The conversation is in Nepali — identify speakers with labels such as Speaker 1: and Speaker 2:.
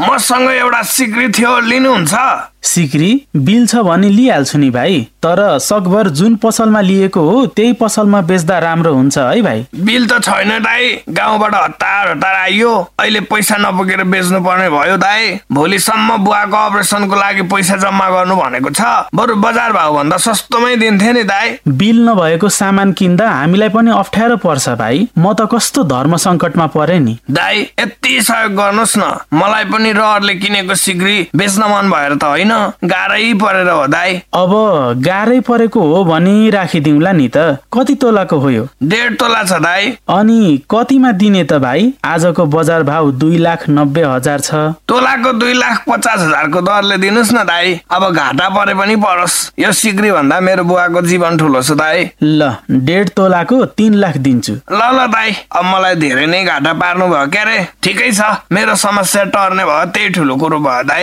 Speaker 1: मसँग एउटा सिक्री थियो, लिनुहुन्छ?
Speaker 2: सिक्री बिल छ भने लिइहाल्छु नि भाइ, तर सकभर जुन पसलमा लिएको हो त्यही पसलमा बेच्दा राम्रो हुन्छ है भाइ।
Speaker 1: बिल त छैन दाइ, गाउँबाट हतार आइयो, अहिले पैसा नपुगेर बेच्नु पर्ने भयो दाइ। भोलिसम्म बुवाको अपरेसनको लागि पैसा जम्मा गर्नु भनेको छ, बरु बजार भाउ भन्दा सस्तोमै दिन्थे नि दाइ।
Speaker 2: बिल नभएको सामान किन्दा हामीलाई पनि अप्ठ्यारो पर्छ भाइ, म त कस्तो धर्म सङ्कटमा परे नि।
Speaker 1: दाइ यति सहयोग गर्नुहोस् न, मलाई पनि रहरले किनेको सिक्री बेच्न मन भएर त होइन, गाह्रै परेर हो दाइ।
Speaker 2: अब गाह्रै परेको हो भने राखिदिउँला नि त। कति तोलाको हो यो?
Speaker 1: 1.5 तोला छ दाइ।
Speaker 2: अनि कतिमा दिने त भाइ? आजको बजार भाउ 2,90,000 छ।
Speaker 1: तोलाको 2,50,000 को दरले दिनुहोस् न दाइ, अब घाटा परे पनि परोस्। यो सिक्री भन्दा मेरो बुवाको जीवन ठुलो छ दाइ।
Speaker 2: ल 1.5 तोलाको 3 लाख दिन्छु।
Speaker 1: ल दाइ, अब मलाई धेरै नै घाटा पार्नु भयो क्यारे। ठिकै छ, मेरो समस्या टर्ने भयो, त्यही ठुलो कुरो भयो दाइ।